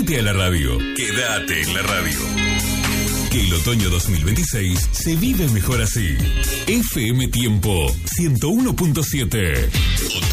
Quédate a la radio. Quédate en la radio. Que el otoño 2026 se vive mejor así. FM Tiempo 101.7.